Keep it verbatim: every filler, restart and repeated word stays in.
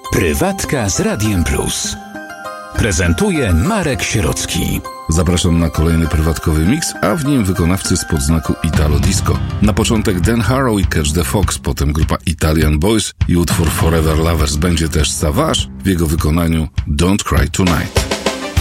Prywatka z Radiem Plus. Prezentuje Marek Sierocki. Zapraszam na kolejny prywatkowy mix, a w nim wykonawcy spod znaku Italo Disco. Na początek Dan Harrow i Catch the Fox, potem grupa Italian Boys i utwór Forever Lovers. Będzie też Savage w jego wykonaniu Don't Cry Tonight.